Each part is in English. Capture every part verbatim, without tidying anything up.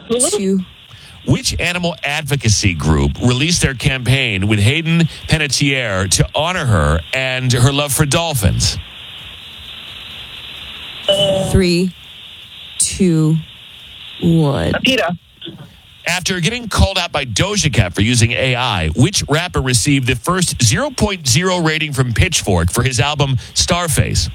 two. Which animal advocacy group released their campaign with Hayden Panettiere to honor her and her love for dolphins? Three, two, one. PETA. After getting called out by Doja Cat for using A I, which rapper received the first zero point zero rating from Pitchfork for his album Starface?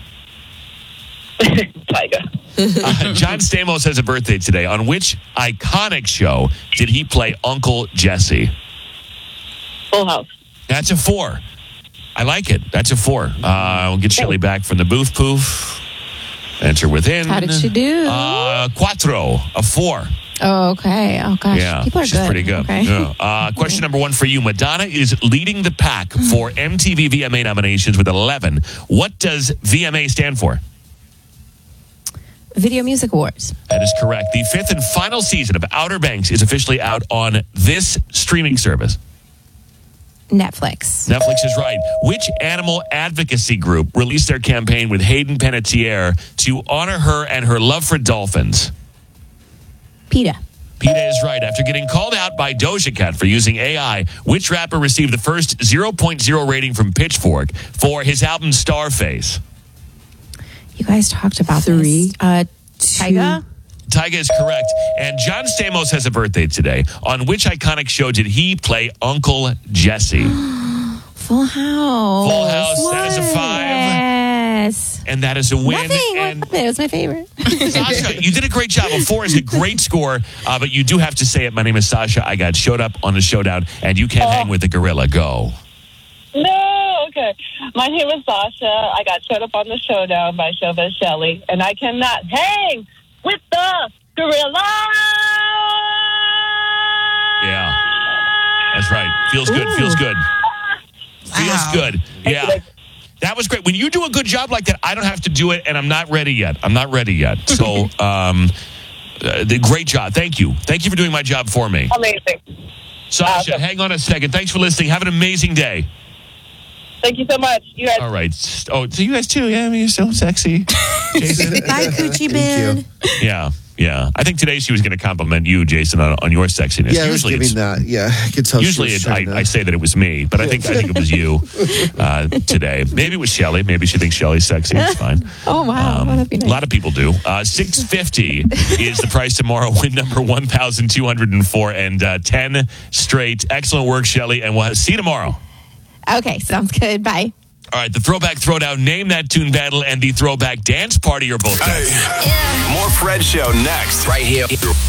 Tyga. Uh, John Stamos has a birthday today. On which iconic show did he play Uncle Jesse? Full House. That's a four. I like it. That's a four. Uh, I'll get Shelly back from the booth poof. Enter within. How did she do? Uh, cuatro, a four. Oh, okay. Oh, gosh. Yeah, People are she's good. pretty good. Okay. Yeah. Uh, question number one for you. Madonna is leading the pack for M T V V M A nominations with eleven. What does V M A stand for? Video Music Awards. That is correct. The fifth and final season of Outer Banks is officially out on this streaming service. Netflix. Netflix is right. Which animal advocacy group released their campaign with Hayden Panettiere to honor her and her love for dolphins? PETA. PETA is right. After getting called out by Doja Cat for using A I, which rapper received the first zero point zero rating from Pitchfork for his album Starface? You guys talked about Three, this. Uh, Tyga? Tyga is correct. And John Stamos has a birthday today. On which iconic show did he play Uncle Jesse? Full House. Full House. That is a five. Yes. And that is a win. Nothing. And It was my favorite. Sasha, you did a great job. A four is a great score, uh, but you do have to say it. My name is Sasha. I got showed up on the showdown, and you can't Oh. hang with the gorilla. Go. No, okay. My name is Sasha. I got showed up on the showdown by Showbiz Shelly, and I cannot hang with the gorilla. Yeah. That's right. Feels good. Ooh. Feels good. Feels Wow. good. Yeah. That was great. When you do a good job like that, I don't have to do it, and I'm not ready yet. I'm not ready yet. So, um, uh, the great job. Thank you. Thank you for doing my job for me. Amazing. Sasha, Awesome. hang on a second. Thanks for listening. Have an amazing day. Thank you so much. You guys. All right. Oh, so you guys too. Yeah, I mean, you're so sexy. Jason. Bye, Coochie Man. Yeah, yeah. I think today she was going to compliment you, Jason, on, on your sexiness. Yeah, I was usually giving it's, that. Yeah, I could tell. she usually was it, I, trying to- I say that it was me, but I think I think it was you uh, today. Maybe it was Shelly. Maybe she thinks Shelly's sexy. It's fine. Oh, wow. Um, That'd be A nice. lot of people do. Uh, six fifty is the price tomorrow. Win number one thousand two hundred four and uh, ten straight. Excellent work, Shelly, and we'll see you tomorrow. Okay, sounds good. Bye. All right, the Throwback Throwdown, Name That Tune Battle, and the Throwback Dance Party are both next. Hey. More Fred Show next. Right here.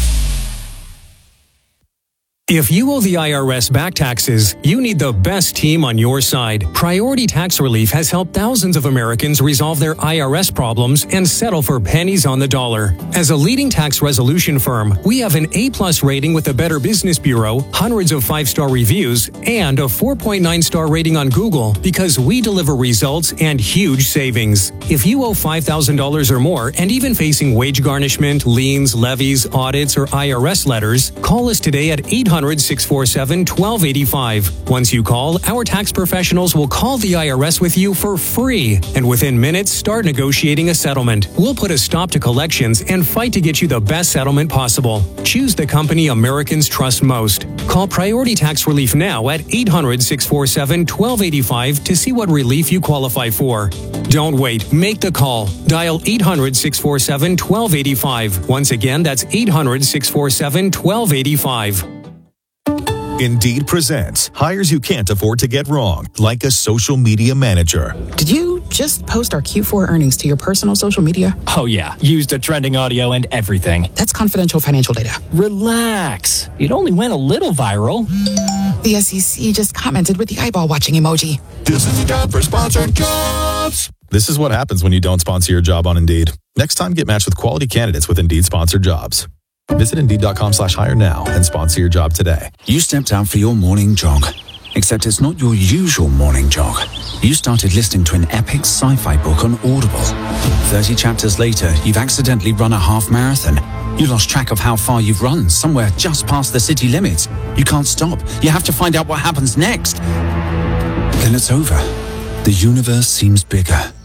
If you owe the I R S back taxes, you need the best team on your side. Priority Tax Relief has helped thousands of Americans resolve their I R S problems and settle for pennies on the dollar. As a leading tax resolution firm, we have an A-plus rating with the Better Business Bureau, hundreds of five-star reviews, and a four point nine star rating on Google because we deliver results and huge savings. If you owe five thousand dollars or more and even facing wage garnishment, liens, levies, audits, or I R S letters, call us today at eight hundred, six four seven, one two eight five. Once you call, our tax professionals will call the I R S with you for free. And within minutes, start negotiating a settlement. We'll put a stop to collections and fight to get you the best settlement possible. Choose the company Americans trust most. Call Priority Tax Relief now at eight hundred, six four seven, one two eight five to see what relief you qualify for. Don't wait. Make the call. Dial eight hundred, six four seven, one two eight five. Once again, that's eight hundred, six four seven, one two eight five. Indeed presents hires you can't afford to get wrong, like a social media manager. Did you just post our Q four earnings to your personal social media? Oh, yeah. Used the trending audio and everything. That's confidential financial data. Relax. It only went a little viral. The S E C just commented with the eyeball watching emoji. This is the job for sponsored jobs. This is what happens when you don't sponsor your job on Indeed. Next time, get matched with quality candidates with Indeed sponsored jobs. Visit Indeed.com slash hire now and sponsor your job today. You stepped out for your morning jog, except it's not your usual morning jog. You started listening to an epic sci-fi book on Audible. thirty chapters later, you've accidentally run a half marathon. You lost track of how far you've run, somewhere just past the city limits. You can't stop. You have to find out what happens next. Then it's over. The universe seems bigger.